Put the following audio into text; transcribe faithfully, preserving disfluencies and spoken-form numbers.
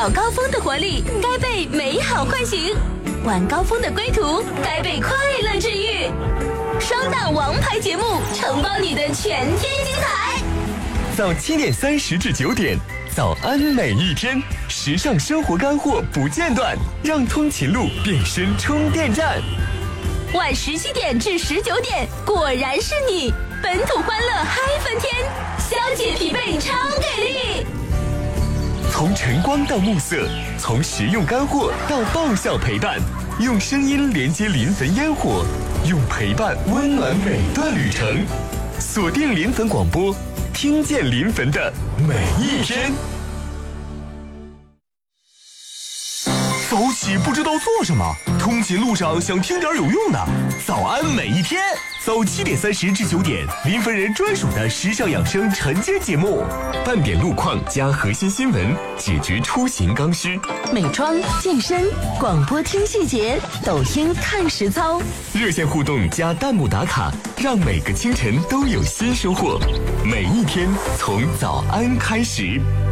早高峰的活力该被美好唤醒，晚高峰的归途该被快乐治愈。双档王牌节目承包你的全天精彩。 早七点三十至九点，早安每一天，时尚生活干货不间断，让通勤路变身充电站。 晚十七点至十九点，果然是你，本土欢乐嗨翻天，消解疲惫超给力。 从晨光到暮色，从实用干货到爆笑陪伴，用声音连接临汾烟火，用陪伴温暖每段旅程。锁定临汾广播，听见临汾的每一天。 早起不知道做什么，通勤路上想听点有用的，早安每一天。早七点三十至九点，临汾人专属的时尚养生晨间节目，半点路况加核心新闻，解决出行刚需。 美妆、健身、广播听细节，抖音看实操。 热线互动加弹幕打卡，让每个清晨都有新收获。每一天从早安开始。